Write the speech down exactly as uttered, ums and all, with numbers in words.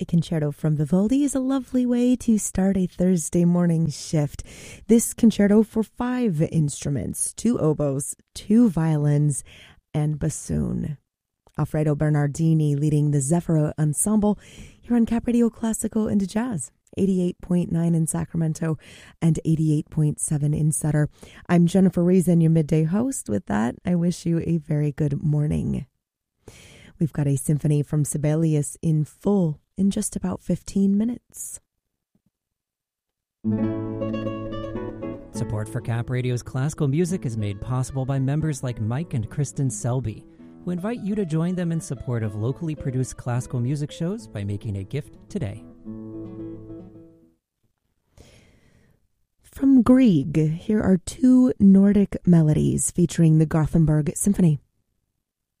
A concerto from Vivaldi is a lovely way to start a Thursday morning shift. This concerto for five instruments, two oboes, two violins, and bassoon. Alfredo Bernardini leading the Zeffiro Ensemble here on Cap Radio Classical and Jazz, eighty-eight point nine in Sacramento and eighty-eight point seven in Sutter. I'm Jennifer Reason, your midday host. With that, I wish you a very good morning. We've got a symphony from Sibelius in full in just about fifteen minutes. Support for Cap Radio's classical music is made possible by members like Mike and Kristen Selby, who invite you to join them in support of locally produced classical music shows by making a gift today. From Grieg, here are two Nordic melodies featuring the Gothenburg Symphony.